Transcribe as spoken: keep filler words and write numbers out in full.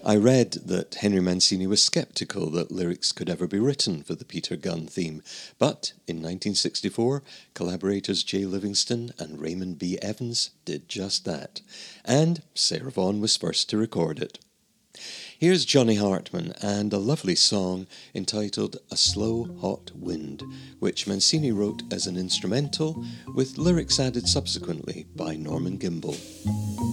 I read that Henry Mancini was sceptical that lyrics could ever be written for the Peter Gunn theme, but in nineteen sixty-four, collaborators Jay Livingston and Raymond B. Evans did just that, and Sarah Vaughan was first to record it. Here's Johnny Hartman and a lovely song entitled A Slow Hot Wind, which Mancini wrote as an instrumental, with lyrics added subsequently by Norman Gimbel.